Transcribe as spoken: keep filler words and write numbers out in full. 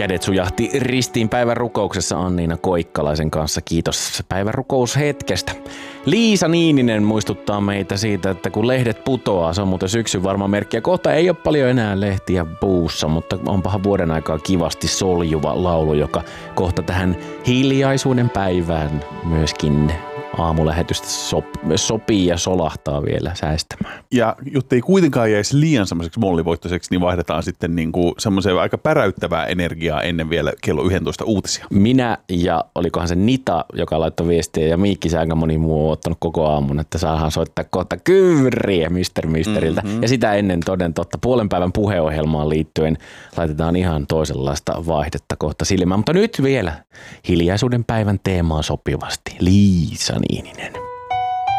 Kädet sujahti ristiin päivän rukouksessa Anniina Koikkalaisen kanssa. Kiitos päivän rukoushetkestä. Liisa Niininen muistuttaa meitä siitä, että kun lehdet putoaa, se on muuten syksyn varma merkki. Ja kohta ei ole paljon enää lehtiä puussa, mutta onpahan vuoden aikaa kivasti soljuva laulu, joka kohta tähän hiljaisuuden päivään myöskin aamulähetystä sop- sopii ja solahtaa vielä säestämään. Ja jotta ei kuitenkaan jäisi liian semmoiseksi mollivoittoiseksi, niin vaihdetaan sitten niinku semmoiseen aika päräyttävää energiaa ennen vielä kello yksitoista uutisia. Minä ja olikohan se Nita, joka laittoi viestiä, ja Miikki Säängä moni muu on ottanut koko aamun, että saadaan soittaa kohta kyvriä mister Misteriltä. Mm-hmm. Ja sitä ennen toden totta puolen päivän puheohjelmaan liittyen laitetaan ihan toisenlaista vaihdetta kohta silmään. Mutta nyt vielä hiljaisuuden päivän teemaan sopivasti. Liisa Niininen.